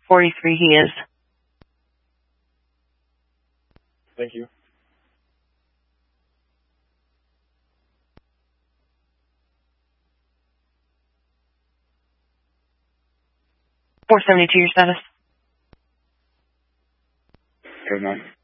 43 he is. Thank you. $472 your status. Good night.